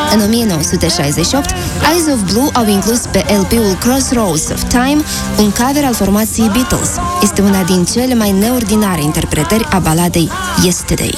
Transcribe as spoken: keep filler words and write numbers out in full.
În o mie nouă sute șaizeci și opt, Eyes of Blue au inclus pe L P-ul Crossroads of Time un cover al formației Beatles. Este una din cele mai neordinare interpretări a baladei Yesterday.